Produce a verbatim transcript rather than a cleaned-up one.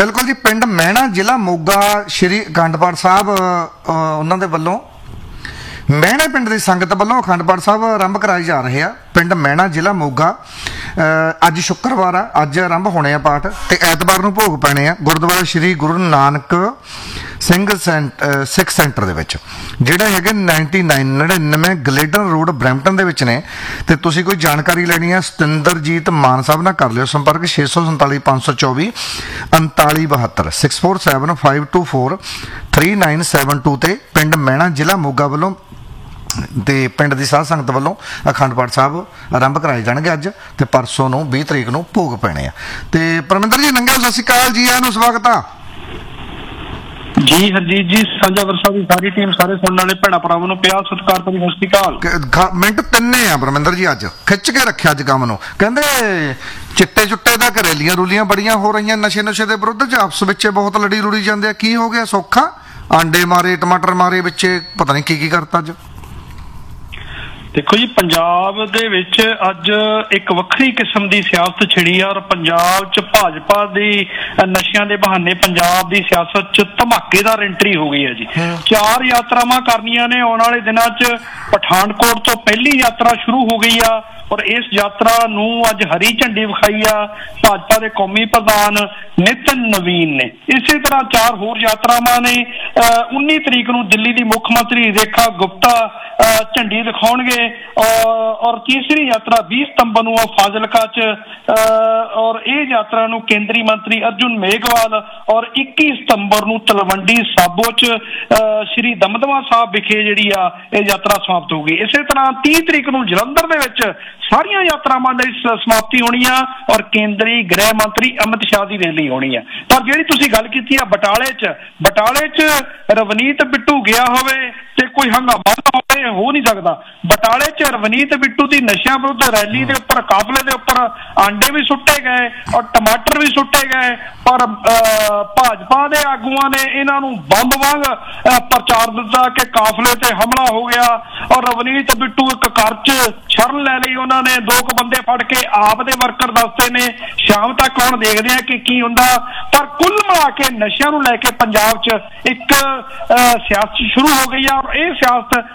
ਬਿਲਕੁਲ ਜੀ। ਪਿੰਡ ਮਹਿਣਾ, ਜ਼ਿਲ੍ਹਾ ਮੋਗਾ, ਸ਼੍ਰੀ ਅਖੰਡ ਪਾਠ ਸਾਹਿਬ ਉਹਨਾਂ ਦੇ ਵੱਲੋਂ ਮਹਿਣਾ ਪਿੰਡ ਦੀ ਸੰਗਤ ਵੱਲੋਂ ਅਖੰਡ ਪਾਠ ਸਾਹਿਬ ਆਰੰਭ ਕਰਾਏ ਜਾ ਰਹੇ ਆ। ਪਿੰਡ ਮਹਿਣਾ, ਜ਼ਿਲ੍ਹਾ ਮੋਗਾ। ਅੱਜ ਸ਼ੁੱਕਰਵਾਰ ਆ, ਅੱਜ ਆਰੰਭ ਹੋਣੇ ਆ ਪਾਠ ਤੇ ਐਤਵਾਰ ਨੂੰ ਭੋਗ ਪੈਣੇ ਆ ਗੁਰਦੁਆਰਾ ਸ਼੍ਰੀ ਗੁਰੂ ਨਾਨਕ ਸਿੰਘ ਸੈਂਟ ਸਿੱਖ ਸੈਂਟਰ ਦੇ ਵਿੱਚ, ਜਿਹੜਾ ਹੈਗੇ ਨਾਈਨਟੀ ਨਾਈਨ ਨੜਿਨਵੇਂ ਗਲੇਡਨ ਰੋਡ ਬਰੈਂਪਟਨ ਦੇ ਵਿੱਚ ਨੇ। ਤੇ ਤੁਸੀਂ ਕੋਈ ਜਾਣਕਾਰੀ ਲੈਣੀ ਆ ਸਤਿੰਦਰਜੀਤ ਮਾਨ ਸਾਹਿਬ ਨਾਲ ਕਰ ਲਿਓ ਸੰਪਰਕ ਛੇ ਸੌ ਸੰਤਾਲੀ ਪੰਜ ਸੌ ਚੌਵੀ ਉਨਤਾਲੀ ਬਹੱਤਰ six four seven five two four three nine seven to ਤੇ ਪਿੰਡ ਮਹਿਣਾ, ਜ਼ਿਲ੍ਹਾ ਮੋਗਾ ਵੱਲੋਂ ਤੇ ਪਿੰਡ ਦੀ ਸਾਧ ਸੰਗਤ ਵੱਲੋਂ ਅਖੰਡ ਪਾਠ ਸਾਹਿਬ ਆਰੰਭ ਕਰਾਏ ਜਾਣਗੇ ਅੱਜ ਤੇ ਪਰਸੋਂ ਨੂੰ ਵੀਹ ਤਰੀਕ ਨੂੰ ਭੋਗ ਪੈਣੇ ਆ। ਤੇ ਪਰਮਿੰਦਰ ਜੀ ਨੰਗਾ ਸਤਿ ਸ਼੍ਰੀ ਅਕਾਲ ਜੀ, ਆਇਆਂ ਨੂੰ ਸਵਾਗਤ ਆ ਜੀ। ਹਰਜੀਤ ਜੀ, ਸਾਂਝਾ ਵਰਸਾ ਦੀ ਸਾਰੀ ਟੀਮ, ਸਾਰੇ ਸੁਣਨ ਵਾਲੇ ਭੈਣਾਂ ਭਰਾਵਾਂ ਨੂੰ ਪਿਆਰ ਸਤਿਕਾਰ ਭਰੀ ਸਤਿ ਸ਼੍ਰੀ ਅਕਾਲ। ਮਿੰਟ ਤਿੰਨੇ ਆ ਪਰਮਿੰਦਰ ਜੀ, ਅੱਜ ਖਿੱਚ ਕੇ ਰੱਖਿਆ ਅੱਜ ਕੰਮ ਨੂੰ। ਕਹਿੰਦੇ ਚਿੱਟੇ ਚੁੱਟੇ ਦਾ ਰੈਲੀਆਂ ਰੂਲੀਆਂ ਬੜੀਆਂ ਹੋ ਰਹੀਆਂ ਨਸ਼ੇ ਨਸ਼ੇ ਦੇ ਵਿਰੁੱਧ ਚ, ਆਪਸ ਵਿੱਚ ਬਹੁਤ ਲੜੀ ਲੁੜੀ ਜਾਂਦੇ ਆ। ਕੀ ਹੋ ਗਿਆ ਸੌਖਾ? ਆਂਡੇ ਮਾਰੇ, ਟਮਾਟਰ ਮਾਰੇ, ਵਿੱਚੇ ਪਤਾ ਨਹੀਂ ਕੀ ਕੀ ਕਰਤਾ ਅੱਜ। ਦੇਖੋ ਜੀ, ਪੰਜਾਬ ਦੇ ਵਿੱਚ ਅੱਜ ਇੱਕ ਵੱਖਰੀ ਕਿਸਮ ਦੀ ਸਿਆਸਤ ਛਿੜੀ ਆ ਔਰ ਪੰਜਾਬ 'ਚ ਭਾਜਪਾ ਦੀ ਨਸ਼ਿਆਂ ਦੇ ਬਹਾਨੇ ਪੰਜਾਬ ਦੀ ਸਿਆਸਤ 'ਚ ਧਮਾਕੇਦਾਰ ਐਂਟਰੀ ਹੋ ਗਈ ਹੈ ਜੀ। ਚਾਰ ਯਾਤਰਾਵਾਂ ਕਰਨੀਆਂ ਨੇ ਆਉਣ ਵਾਲੇ ਦਿਨਾਂ 'ਚ। ਪਠਾਨਕੋਟ ਤੋਂ ਪਹਿਲੀ ਯਾਤਰਾ ਸ਼ੁਰੂ ਹੋ ਗਈ ਆ ਔਰ ਇਸ ਯਾਤਰਾ ਨੂੰ ਅੱਜ ਹਰੀ ਝੰਡੀ ਵਿਖਾਈ ਆ ਭਾਜਪਾ ਦੇ ਕੌਮੀ ਪ੍ਰਧਾਨ ਨਿਤਿਨ ਨਵੀਨ ਨੇ। ਇਸੇ ਤਰ੍ਹਾਂ ਚਾਰ ਹੋਰ ਯਾਤਰਾਵਾਂ ਨੇ। ਉੱਨੀ ਤਰੀਕ ਨੂੰ ਦਿੱਲੀ ਦੀ ਮੁੱਖ ਮੰਤਰੀ ਰੇਖਾ ਗੁਪਤਾ ਝੰਡੀ ਦਿਖਾਉਣਗੇ ਔਰ ਤੀਸਰੀ ਯਾਤਰਾ ਵੀਹ ਸਤੰਬਰ ਨੂੰ ਫਾਜ਼ਿਲਕਾ 'ਚ ਔਰ ਇਹ ਯਾਤਰਾ ਨੂੰ ਕੇਂਦਰੀ ਮੰਤਰੀ ਅਰਜੁਨ ਮੇਘਵਾਲ ਔਰ ਇੱਕੀ ਸਤੰਬਰ ਨੂੰ ਤਲਵੰਡੀ ਸਾਬੋ 'ਚ ਸ਼੍ਰੀ ਦਮਦਮਾ ਸਾਹਿਬ ਵਿਖੇ ਜਿਹੜੀ ਆ ਇਹ ਯਾਤਰਾ ਸਮਾਪਤ ਹੋਊਗੀ। ਇਸੇ ਤਰ੍ਹਾਂ ਤੀਹ ਤਰੀਕ ਨੂੰ ਜਲੰਧਰ ਦੇ ਵਿੱਚ ਸਾਰੀਆਂ ਯਾਤਰਾਵਾਂ ਦੀ ਸਮਾਪਤੀ ਹੋਣੀ ਆ ਔਰ ਕੇਂਦਰੀ ਗ੍ਰਹਿ ਮੰਤਰੀ ਅਮਿਤ ਸ਼ਾਹ ਦੀ ਰੈਲੀ ਹੋਣੀ ਆ। ਪਰ ਜਿਹੜੀ ਤੁਸੀਂ ਗੱਲ ਕੀਤੀ ਆ ਬਟਾਲੇ 'ਚ, ਬਟਾਲੇ 'ਚ ਰਵਨੀਤ ਬਿੱਟੂ ਗਿਆ ਹੋਵੇ ਤੇ ਕੋਈ ਹੰਗਾਮਾ ਹੋਵੇ, ਹੋ ਨਹੀਂ ਸਕਦਾ। ਬਟਾਲੇ 'ਚ ਰਵਨੀਤ ਬਿੱਟੂ ਦੀ ਨਸ਼ਿਆਂ ਵਿਰੁੱਧ ਰੈਲੀ ਦੇ ਉੱਪਰ, ਕਾਫਲੇ ਦੇ ਉੱਪਰ ਆਂਡੇ ਵੀ ਸੁੱਟੇ ਗਏ ਔਰ ਟਮਾਟਰ ਵੀ ਸੁੱਟੇ ਗਏ, ਪਰ ਭਾਜਪਾ ਦੇ ਆਗੂਆਂ ਨੇ ਇਹਨਾਂ ਨੂੰ ਬੰਬ ਵਾਂਗ ਪ੍ਰਚਾਰ ਦਿੱਤਾ ਕਿ ਕਾਫਲੇ ਤੇ ਹਮਲਾ ਹੋ ਗਿਆ ਔਰ ਰਵਨੀਤ ਬਿੱਟੂ ਇੱਕ ਘਰ 'ਚ ਸ਼ਰਨ ਲੈ ਲਈ ਉਹਨਾਂ ਨੇ। ਦੋ ਕੁ ਬੰਦੇ ਫੜ ਕੇ ਆਪ ਦੇ ਵਰਕਰ ਦੱਸਦੇ ਨੇ, ਸ਼ਾਮ ਤੱਕ ਹੁਣ ਦੇਖਦੇ ਆ ਕਿ ਕੀ ਹੁੰਦਾ। ਪਰ ਕੁੱਲ ਮਿਲਾ ਕੇ ਨਸ਼ਿਆਂ ਨੂੰ ਲੈ ਕੇ ਪੰਜਾਬ 'ਚ ਇੱਕ ਸਿਆਸਤ ਸ਼ੁਰੂ ਹੋ ਗਈ ਆ ਔਰ ਇਹ ਸਿਆਸਤ